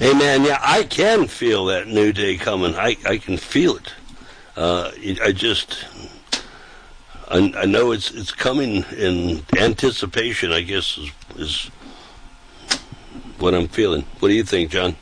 Hey, man, yeah, I can feel that new day coming. I can feel it. I know it's coming in anticipation, I guess, is what I'm feeling. What do you think, John?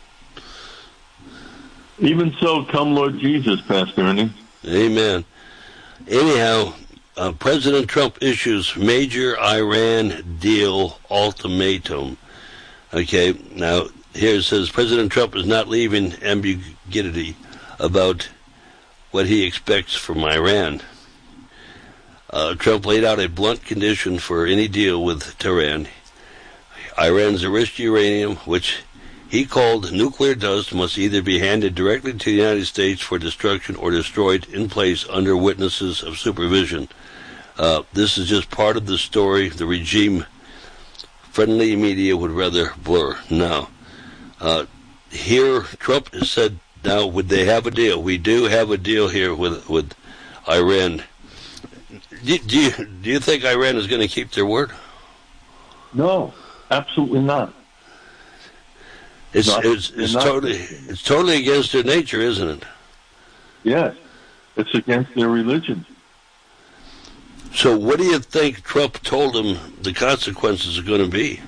Even so, come Lord Jesus, Pastor Ernie. Amen. Anyhow, President Trump issues major Iran deal ultimatum. Okay, now here it says President Trump is not leaving ambiguity about what he expects from Iran. Trump laid out a blunt condition for any deal with Tehran. Iran's enriched uranium, which he called nuclear dust, must either be handed directly to the United States for destruction or destroyed in place under witnesses of supervision. This is just part of the story the regime-friendly media would rather blur. Now, here Trump has said, now, would they have a deal? We do have a deal here with Iran. Do you think Iran is going to keep their word? No, absolutely not. It's totally against their nature, isn't it? Yes, it's against their religion. So what do you think Trump told them the consequences are going to be?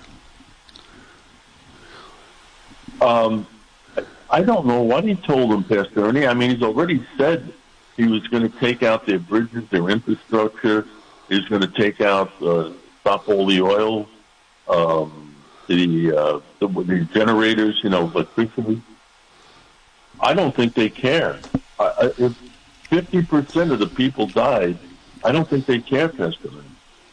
I don't know what he told them, Pastor Ernie. I mean, he's already said he was going to take out their bridges, their infrastructure. He was going to take out, stop all the oil, the generators, electricity. I don't think they care. If 50% of the people died, I don't think they care, Pastor Ernie.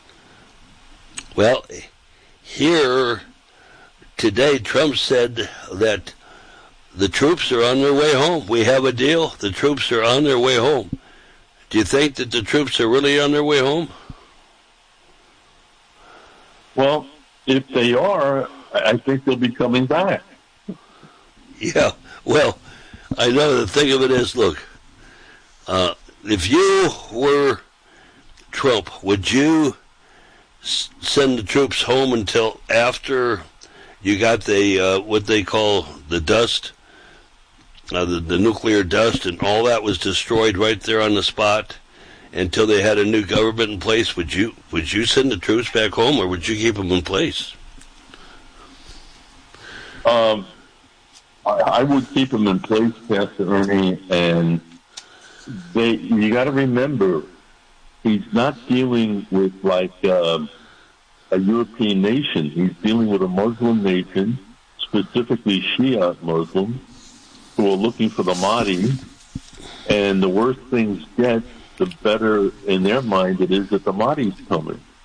Well, here today, Trump said that the troops are on their way home. We have a deal. The troops are on their way home. Do you think that the troops are really on their way home? Well, if they are, I think they'll be coming back. Yeah, well, I know the thing of it is, look, if you were Trump, would you send the troops home until after you got the what they call the dust, the nuclear dust, and all that was destroyed right there on the spot until they had a new government in place? Would you send the troops back home, or would you keep them in place? I would keep them in place, Pastor Ernie, and you got to remember, he's not dealing with like a European nation. He's dealing with a Muslim nation, specifically Shia Muslims, who are looking for the Mahdi. And the worse things get, the better in their mind it is that the Mahdi's coming.